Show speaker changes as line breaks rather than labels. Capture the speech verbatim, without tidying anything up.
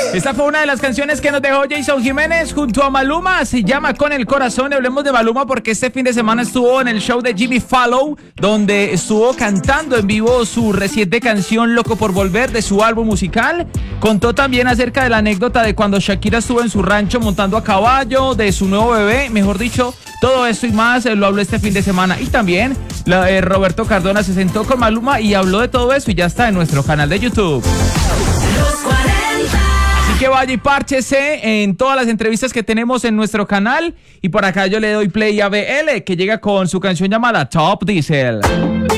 Esta fue una de las canciones que nos dejó Jason Jiménez junto a Maluma. Se llama Con el Corazón. Y hablemos de Maluma porque este fin de semana estuvo en el show de Jimmy Fallon, donde estuvo cantando en vivo su reciente canción Loco por Volver de su álbum musical. Contó también acerca de la anécdota de cuando Shakira estuvo en su rancho montando a caballo, de su nuevo bebé, mejor dicho, todo esto y más eh, lo habló este fin de semana. Y también la, eh, Roberto Cardona se sentó con Maluma y habló de todo eso y ya está en nuestro canal de YouTube.
Los cuarenta.
Así que vaya y párchese en todas las entrevistas que tenemos en nuestro canal. Y por acá yo le doy play a B L, que llega con su canción llamada Top Diesel.